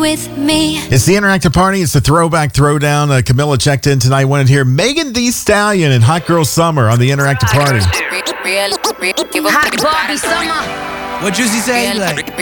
with me. It's the Interactive Party. It's the Throwback Throwdown. Camilla checked in tonight. Wanted to hear Megan Thee Stallion and Hot Girl Summer on the Interactive Party. Hot Bobby Summer. What Juicy say? Like,